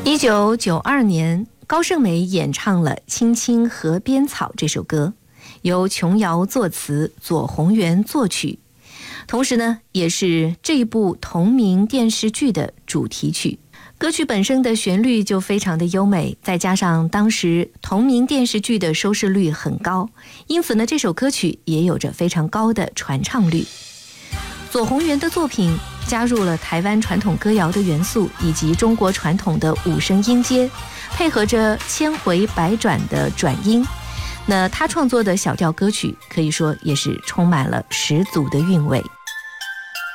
1992年，高胜美演唱了《青青河边草》这首歌，由琼瑶作词，左宏元作曲，同时呢，也是这一部同名电视剧的主题曲。歌曲本身的旋律就非常的优美，再加上当时同名电视剧的收视率很高，因此呢，这首歌曲也有着非常高的传唱率。左宏元的作品加入了台湾传统歌谣的元素，以及中国传统的五声音阶，配合着千回百转的转音。那他创作的小调歌曲可以说也是充满了十足的韵味。